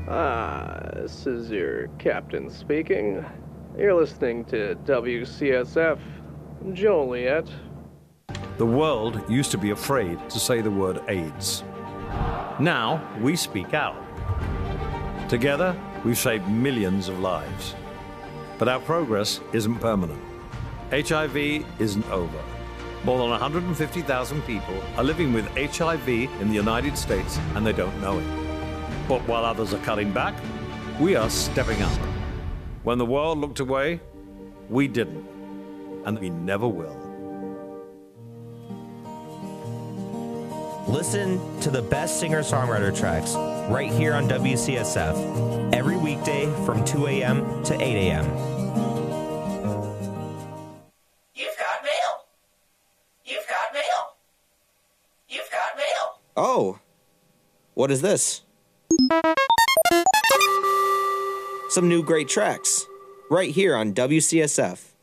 This is your captain speaking. You're listening to WCSF Joliet. The world used to be afraid to say the word AIDS. Now we speak out. Together, we've saved millions of lives. But our progress isn't permanent. HIV isn't over. More than 150,000 people are living with HIV in the United States and they don't know it. But while others are cutting back, we are stepping up. When the world looked away, we didn't. And we never will. Listen to the best singer-songwriter tracks right here on WCSF every weekday from 2 a.m. to 8 a.m. You've got mail. You've got mail. You've got mail. Oh, what is this? Some new great tracks right here on WCSF.